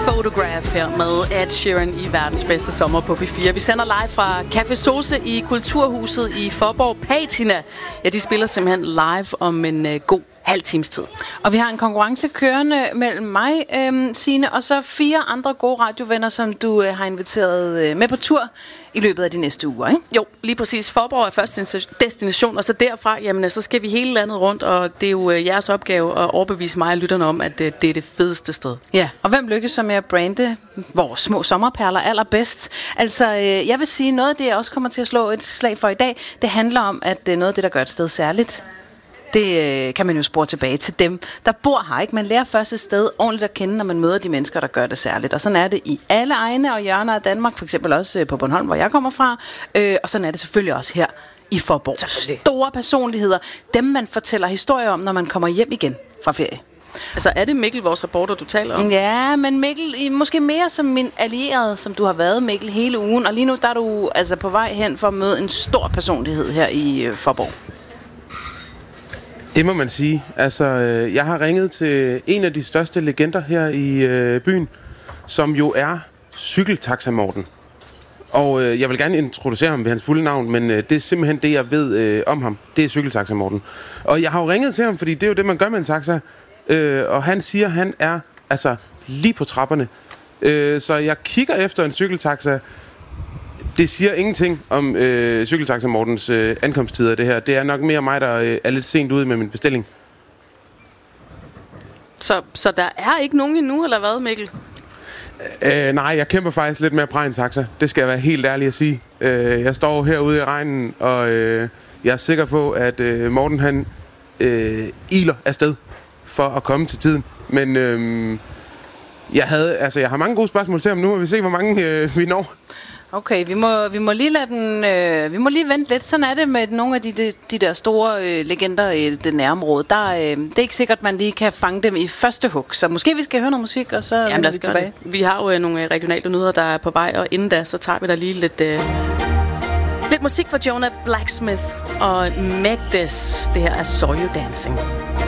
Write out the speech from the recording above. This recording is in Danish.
Photograph her med Ed Sheeran i verdens bedste sommer på P4. Vi sender live fra Café Sose i Kulturhuset i Faaborg. Patina, ja, de spiller simpelthen live om en god halv times tid. Og vi har en konkurrence kørende mellem mig, Signe, og så 4 andre gode radiovenner, som du har inviteret med på tur i løbet af de næste uger, ikke? Jo, lige præcis. Faaborg er første destination, og så derfra, jamen, så skal vi hele landet rundt, og det er jo jeres opgave at overbevise mig og lytterne om, at det er det fedeste sted. Ja, og hvem lykkes så med at brande vores små sommerperler allerbedst? Altså, jeg vil sige, noget af det, jeg også kommer til at slå et slag for i dag, det handler om, at noget af det, der gør et sted særligt, det kan man jo spore tilbage til dem, der bor her, ikke? Man lærer først et sted ordentligt at kende, når man møder de mennesker, der gør det særligt. Og sådan er det i alle egne og hjørner af Danmark, for eksempel også på Bornholm, hvor jeg kommer fra. Og sådan er det selvfølgelig også her i Faaborg. Store personligheder, dem man fortæller historier om, når man kommer hjem igen fra ferie. Altså, er det Mikkel, vores reporter, du taler om? Ja, men Mikkel, måske mere som min allierede, som du har været, Mikkel, hele ugen. Og lige nu, der er du altså på vej hen for at møde en stor personlighed her i Faaborg. Det må man sige. Altså, jeg har ringet til en af de største legender her i byen, som jo er Cykeltaxa Morten. Og jeg vil gerne introducere ham ved hans fulde navn, men det er simpelthen det, jeg ved om ham. Det er Cykeltaxa Morten. Og jeg har jo ringet til ham, fordi det er jo det, man gør med en taxa. Og han siger, han er altså lige på trapperne. Så jeg kigger efter en cykeltaxa. Det siger ingenting om Cykeltaxa Mortens ankomsttider, det her. Det er nok mere mig, der er lidt sent ude med min bestilling. Så der er ikke nogen endnu, eller hvad, Mikkel? Nej, jeg kæmper faktisk lidt med at præge en taxa. Det skal jeg være helt ærlig at sige. Jeg står herude i regnen, og jeg er sikker på, at Morten han iler afsted for at komme til tiden. Men jeg har mange gode spørgsmål til ham nu, og vi ser, hvor mange vi når. Okay, vi må lige lade den, vi må lige vente lidt. Sådan er det med nogle af de der store legender i det nærområde. Det er ikke sikkert, at man lige kan fange dem i første hug. Så måske vi skal høre noget musik, og så vender vi tilbage. Vi har jo nogle regionale nyheder, der er på vej, og inden da, så tager vi da lige lidt musik fra Jonah Blacksmith og Megdes. Det her er Saw You Dancing.